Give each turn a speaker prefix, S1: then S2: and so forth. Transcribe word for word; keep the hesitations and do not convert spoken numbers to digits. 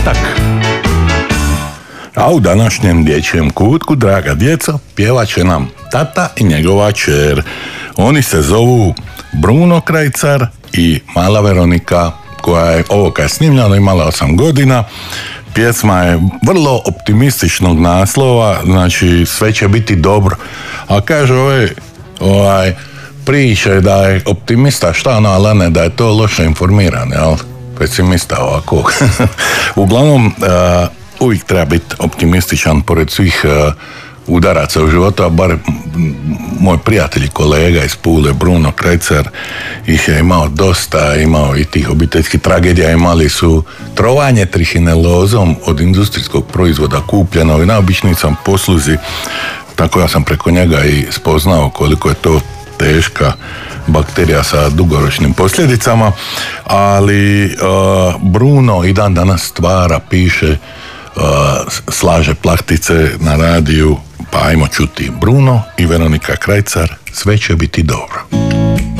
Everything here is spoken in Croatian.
S1: Tak. A u današnjem dječjem kutku, draga djeco, pjevat će nam tata i njegova čer. Oni se zovu Bruno Krajcar i mala Veronika, koja je ovo kad je snimljeno imala osam godina. Pjesma je vrlo optimističnog naslova, znači sve će biti dobro. A kaže ove, ovaj, priče da je optimista, šta ono, ali ne, da je to loše informiran, jel? Pesimista ovako. Uglavnom, uh, uvijek treba biti optimističan pored svih uh, udaraca u životu, a bar moj prijatelj i kolega iz Pule, Bruno Krajcar, ih je imao dosta, imao i tih obiteljskih tragedija, imali su trovanje trihinelozom od industrijskog proizvoda kupljeno i na običnim sam posluzi, tako ja sam preko njega i spoznao koliko je to teška bakterija sa dugoročnim posljedicama, ali uh, Bruno i dan danas stvara, piše, uh, slaže plahtice na radiju, pa ajmo čuti Bruno i Veronika Krajcar, sve će biti dobro.